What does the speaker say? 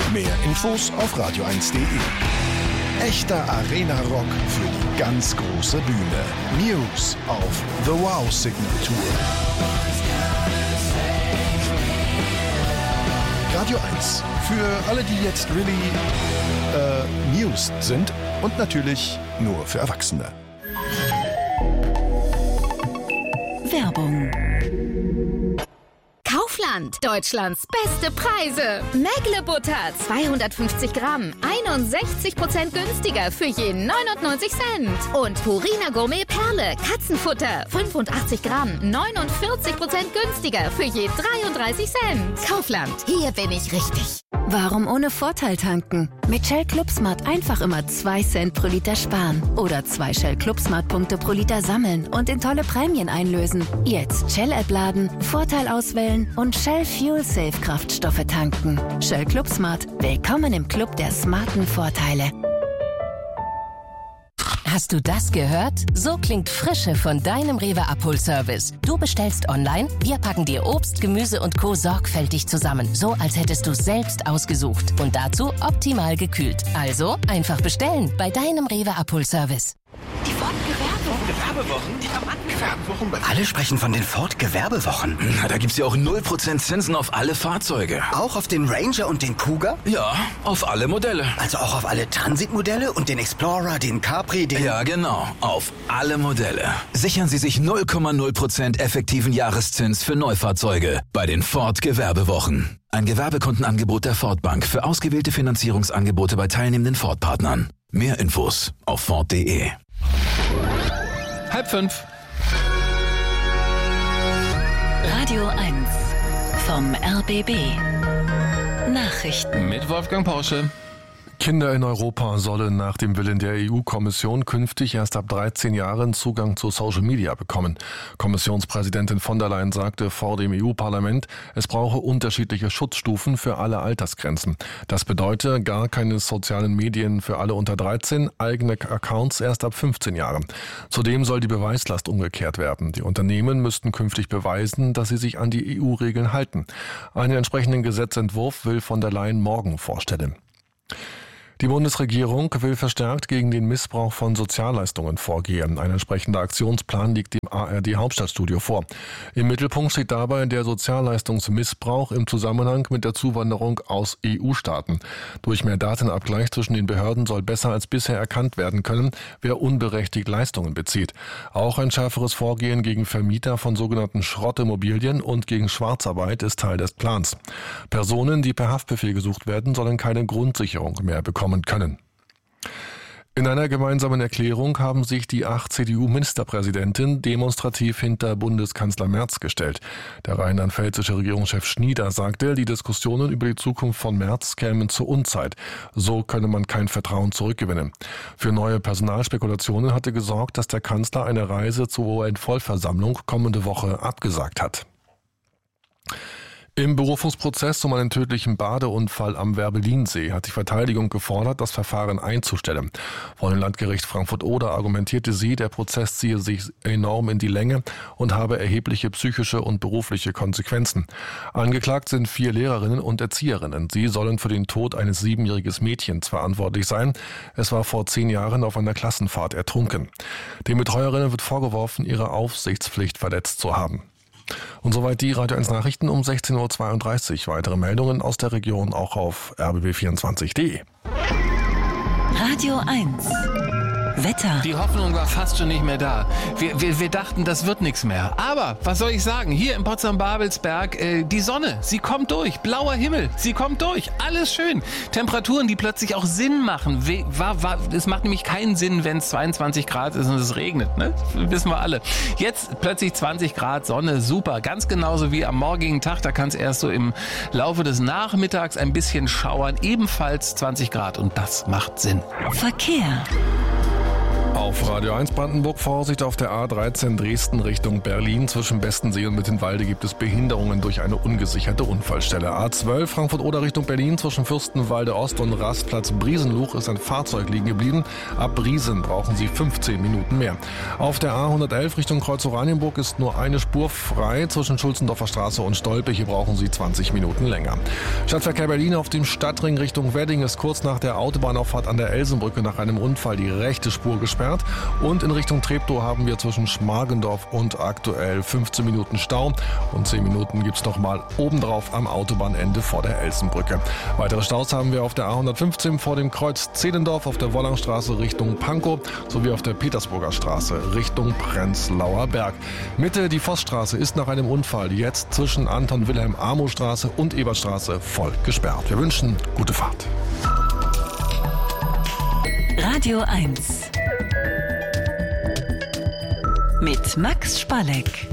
Mehr Infos auf radio1.de. Echter Arena-Rock für die ganz große Bühne. Muse auf The Wow Signature. Radio 1. Für alle, die jetzt really mused sind und natürlich nur für Erwachsene. Werbung. Kaufland, Deutschlands beste Preise. Mägle-Butter, 250 Gramm, 61% günstiger für je 99 Cent. Und Purina Gourmet Perle, Katzenfutter, 85 Gramm, 49% günstiger für je 33 Cent. Kaufland, hier bin ich richtig. Warum ohne Vorteil tanken? Mit Shell Club Smart einfach immer 2 Cent pro Liter sparen. Oder 2 Shell Club Smart Punkte pro Liter sammeln und in tolle Prämien einlösen. Jetzt Shell-App laden, Vorteil auswählen und Shell Fuel Safe Kraftstoffe tanken. Shell Club Smart. Willkommen im Club der smarten Vorteile. Hast du das gehört? So klingt Frische von deinem Rewe Abholservice. Du bestellst online, wir packen dir Obst, Gemüse und Co. sorgfältig zusammen. So, als hättest du es selbst ausgesucht. Und dazu optimal gekühlt. Also einfach bestellen bei deinem Rewe Abholservice. Die Ford-Gewerbewochen? Gewerbewochen? Alle sprechen von den Ford-Gewerbewochen. Na, da gibt's ja auch 0% Zinsen auf alle Fahrzeuge. Auch auf den Ranger und den Cougar? Ja, auf alle Modelle. Also auch auf alle Transit-Modelle und den Explorer, den Capri, den... Ja, genau. Auf alle Modelle. Sichern Sie sich 0,0% effektiven Jahreszins für Neufahrzeuge bei den Ford-Gewerbewochen. Ein Gewerbekundenangebot der Ford Bank für ausgewählte Finanzierungsangebote bei teilnehmenden Ford-Partnern. Mehr Infos auf Ford.de. 4:30. Radio 1 vom RBB. Nachrichten. Mit Wolfgang Porsche. Kinder in Europa sollen nach dem Willen der EU-Kommission künftig erst ab 13 Jahren Zugang zu Social Media bekommen. Kommissionspräsidentin von der Leyen sagte vor dem EU-Parlament, es brauche unterschiedliche Schutzstufen für alle Altersgrenzen. Das bedeutet gar keine sozialen Medien für alle unter 13, eigene Accounts erst ab 15 Jahren. Zudem soll die Beweislast umgekehrt werden. Die Unternehmen müssten künftig beweisen, dass sie sich an die EU-Regeln halten. Einen entsprechenden Gesetzentwurf will von der Leyen morgen vorstellen. Die Bundesregierung will verstärkt gegen den Missbrauch von Sozialleistungen vorgehen. Ein entsprechender Aktionsplan liegt dem ARD Hauptstadtstudio vor. Im Mittelpunkt steht dabei der Sozialleistungsmissbrauch im Zusammenhang mit der Zuwanderung aus EU-Staaten. Durch mehr Datenabgleich zwischen den Behörden soll besser als bisher erkannt werden können, wer unberechtigt Leistungen bezieht. Auch ein schärferes Vorgehen gegen Vermieter von sogenannten Schrottimmobilien und gegen Schwarzarbeit ist Teil des Plans. Personen, die per Haftbefehl gesucht werden, sollen keine Grundsicherung mehr bekommen können. In einer gemeinsamen Erklärung haben sich die 8 CDU-Ministerpräsidenten demonstrativ hinter Bundeskanzler Merz gestellt. Der rheinland-pfälzische Regierungschef Schnieder sagte, die Diskussionen über die Zukunft von Merz kämen zur Unzeit. So könne man kein Vertrauen zurückgewinnen. Für neue Personalspekulationen hatte gesorgt, dass der Kanzler eine Reise zur UN-Vollversammlung kommende Woche abgesagt hat. Im Berufungsprozess um einen tödlichen Badeunfall am Werbellinsee hat die Verteidigung gefordert, das Verfahren einzustellen. Vor dem Landgericht Frankfurt-Oder argumentierte sie, der Prozess ziehe sich enorm in die Länge und habe erhebliche psychische und berufliche Konsequenzen. Angeklagt sind 4 Lehrerinnen und Erzieherinnen. Sie sollen für den Tod eines 7-jährigen Mädchens verantwortlich sein. Es war vor 10 Jahren auf einer Klassenfahrt ertrunken. Den Betreuerinnen wird vorgeworfen, ihre Aufsichtspflicht verletzt zu haben. Und soweit die Radio 1 Nachrichten um 16.32 Uhr. Weitere Meldungen aus der Region auch auf rbb24.de. Radio 1 Wetter. Die Hoffnung war fast schon nicht mehr da. Wir dachten, das wird nichts mehr. Aber, was soll ich sagen? Hier in Potsdam-Babelsberg, die Sonne, sie kommt durch. Blauer Himmel, sie kommt durch. Alles schön. Temperaturen, die plötzlich auch Sinn machen. Es macht nämlich keinen Sinn, wenn es 22 Grad ist und es regnet. Ne? Das wissen wir alle. Jetzt plötzlich 20 Grad Sonne, super. Ganz genauso wie am morgigen Tag. Da kann es erst so im Laufe des Nachmittags ein bisschen schauern. Ebenfalls 20 Grad und das macht Sinn. Verkehr. Auf Radio 1 Brandenburg Vorsicht auf der A13 Dresden Richtung Berlin. Zwischen Bestensee und Mittenwalde gibt es Behinderungen durch eine ungesicherte Unfallstelle. A12 Frankfurt-Oder Richtung Berlin. Zwischen Fürstenwalde Ost und Rastplatz Briesenluch ist ein Fahrzeug liegen geblieben. Ab Briesen brauchen Sie 15 Minuten mehr. Auf der A111 Richtung Kreuz Oranienburg ist nur eine Spur frei. Zwischen Schulzendorfer Straße und Stolpe. Hier brauchen Sie 20 Minuten länger. Stadtverkehr Berlin auf dem Stadtring Richtung Wedding ist kurz nach der Autobahnauffahrt an der Elsenbrücke nach einem Unfall die rechte Spur gesperrt. Und in Richtung Treptow haben wir zwischen Schmargendorf und aktuell 15 Minuten Stau. Und 10 Minuten gibt es nochmal obendrauf am Autobahnende vor der Elsenbrücke. Weitere Staus haben wir auf der A115 vor dem Kreuz Zehlendorf, auf der Wollangstraße Richtung Pankow sowie auf der Petersburger Straße Richtung Prenzlauer Berg. Mitte die Vossstraße ist nach einem Unfall jetzt zwischen Anton-Wilhelm-Amo-Straße und Ebertstraße voll gesperrt. Wir wünschen gute Fahrt. Radio 1 mit Max Spalleck.